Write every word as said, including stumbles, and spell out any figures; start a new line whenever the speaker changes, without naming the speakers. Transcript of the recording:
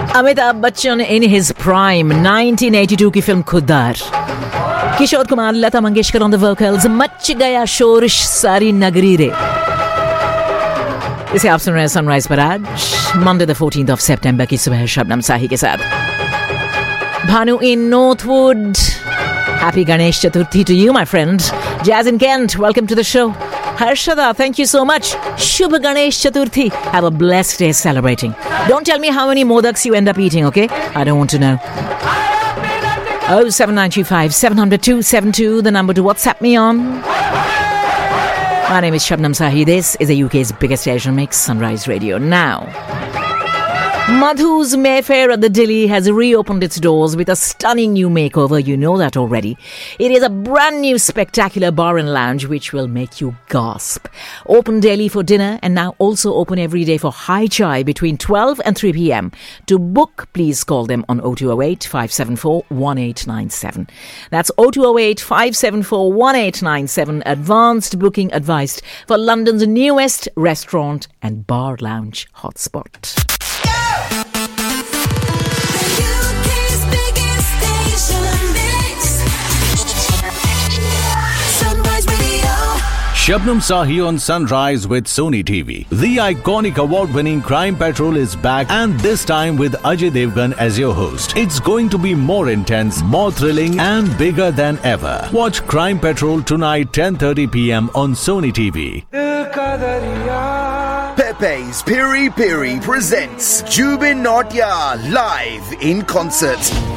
Amitabh Bachchan in his prime, nineteen eighty-two की film Khuddar. Kishore Kumar, Lata Mangeshkar on the vocals. Much गया शोर सारी नगरी रे. इसे आप सुन रहे हैं सनराइज पर आज मंडे द फोर्टीन्थ ऑफ सितंबर की सुबह शबनम साही के साथ. Bhanu in Northwood. Happy Ganesh Chaturthi to you, my friend. Jazz in Kent, welcome to the show. Harshada, thank you so much. Shubh Ganesh Chaturthi. Have a blessed day celebrating. Don't tell me how many modaks you end up eating, okay? I don't want to know. oh seven nine two five seven zero zero two seven two, the number to WhatsApp me on. My name is Shabnam Sahi. This is the U K's biggest Asian mix, Sunrise Radio. Now, Madhu's Mayfair at the Dilly has reopened its doors with a stunning new makeover. You know that already. It is a brand new spectacular bar and lounge which will make you gasp. Open daily for dinner and now also open every day for high chai between twelve and three p.m. To book, please call them on oh two oh eight five seven four one eight nine seven. That's oh two oh eight five seven four one eight nine seven. Advanced booking advised for London's newest restaurant and bar lounge hotspot.
Shabnam Sahi on Sunrise with Sony T V. The iconic award-winning Crime Patrol is back, and this time with Ajay Devgan as your host. It's going to be more intense, more thrilling and bigger than ever. Watch Crime Patrol tonight ten thirty p.m. on Sony T V.
Pepe's Piri Piri presents Jubin Nautya live in concert.